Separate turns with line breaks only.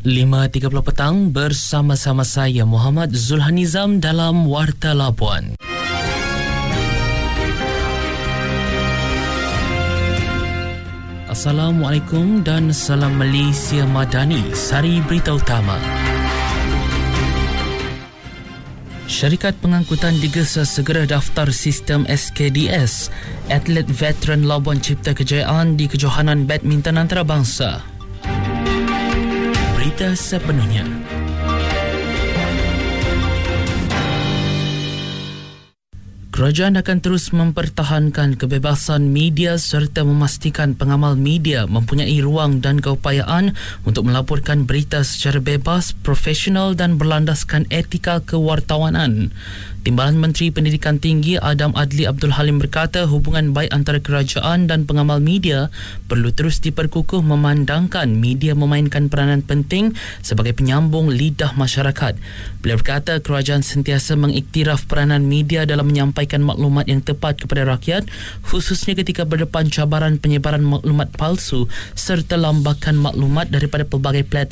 5.30 petang bersama-sama saya Muhammad Zulhanizam dalam Warta Labuan. Assalamualaikum dan salam Malaysia Madani. Sari berita utama. Syarikat pengangkutan digesa segera daftar sistem SKDS atlet veteran Labuan Cipta Kejayaan di kejohanan badminton antarabangsa. Berita sepenuhnya. Kerajaan akan terus mempertahankan kebebasan media serta memastikan pengamal media mempunyai ruang dan keupayaan untuk melaporkan berita secara bebas, profesional dan berlandaskan etika kewartawanan. Timbalan Menteri Pendidikan Tinggi Adam Adli Abdul Halim berkata hubungan baik antara kerajaan dan pengamal media perlu terus diperkukuh memandangkan media memainkan peranan penting sebagai penyambung lidah masyarakat. Beliau berkata kerajaan sentiasa mengiktiraf peranan media dalam menyampaikan maklumat yang tepat kepada rakyat, khususnya ketika berdepan cabaran penyebaran maklumat palsu serta lambakan maklumat daripada pelbagai platform